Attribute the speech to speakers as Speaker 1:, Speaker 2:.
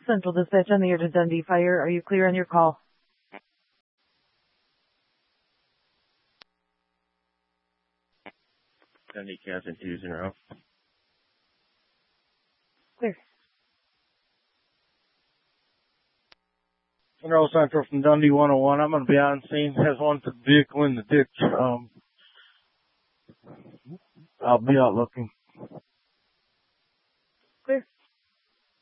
Speaker 1: Central Dispatch on the air to Dundee Fire. Are you clear on your call?
Speaker 2: Dundee Captain 2-0.
Speaker 1: Clear.
Speaker 3: Central Central from Dundee 101. I'm going to be on scene. Has one vehicle in the ditch. I'll be out looking.